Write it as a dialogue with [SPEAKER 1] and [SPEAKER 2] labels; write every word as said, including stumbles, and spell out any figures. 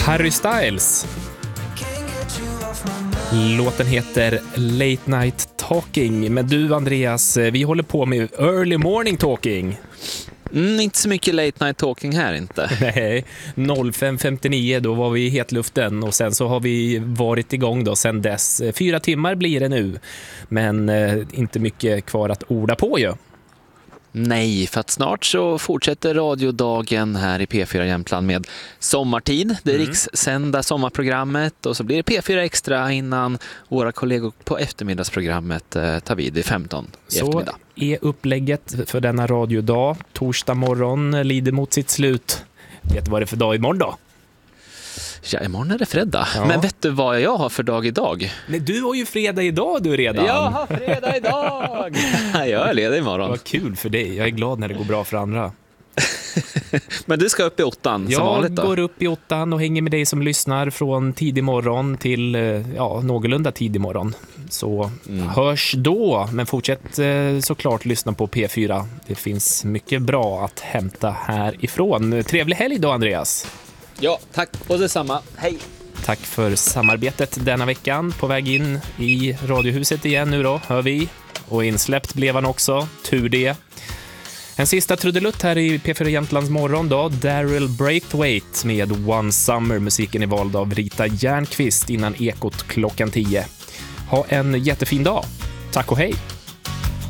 [SPEAKER 1] Harry Styles. Låten heter Late Night Talking. Men du Andreas, vi håller på med Early Morning Talking.
[SPEAKER 2] Mm, inte så mycket late night talking här inte.
[SPEAKER 1] Nej, fem femtionio då var vi i hetluften och sen så har vi varit igång då sen dess. Fyra timmar blir det nu, men eh, inte mycket kvar att orda på ju.
[SPEAKER 2] Nej, för att snart så fortsätter radiodagen här i P fyra Jämtland med Sommartid, det mm. rikssända sommarprogrammet, och så blir det P fyra Extra innan våra kollegor på eftermiddagsprogrammet eh, tar vid vid femton i
[SPEAKER 1] så
[SPEAKER 2] eftermiddag.
[SPEAKER 1] Är upplägget för denna radiodag. Torsdag morgon lider mot sitt slut. Vet du vad det är för dag imorgon då?
[SPEAKER 2] Ja, imorgon är det fredag.
[SPEAKER 1] Ja.
[SPEAKER 2] Men vet du vad jag har för dag idag?
[SPEAKER 1] Nej, du har ju fredag idag du redan.
[SPEAKER 2] Jag har fredag idag! Jag är ledig imorgon.
[SPEAKER 1] Vad kul för dig. Jag är glad när det går bra för andra.
[SPEAKER 2] Men du ska upp i åttan som vanligt då?
[SPEAKER 1] Jag går upp i åttan och hänger med dig som lyssnar från tidig morgon till ja, någorlunda tidig morgon. Så mm. hörs då, men fortsätt såklart lyssna på P fyra. Det finns mycket bra att hämta härifrån. Trevlig helg då, Andreas.
[SPEAKER 2] Ja, tack. Och detsamma. Hej.
[SPEAKER 1] Tack för samarbetet denna veckan. På väg in i radiohuset igen nu då, hör vi. Och insläppt blev han också, tur det. En sista trudelutt här i P fyra Jämtlands morgon då. Daryl Braithwaite med One Summer. Musiken är vald av Rita Järnqvist innan Ekot klockan tio. Ha en jättefin dag. Tack och hej!